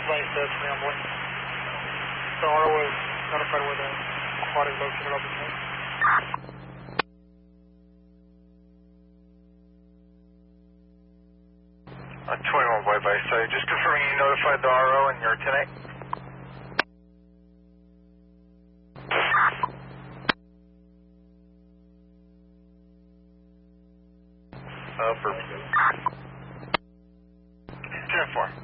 Somebody said to me, I'm waiting. The RO is notified where the quad is located on the tank. 21 White Base, so just confirming you notified the RO and your 10-8. Perfect. 10-4.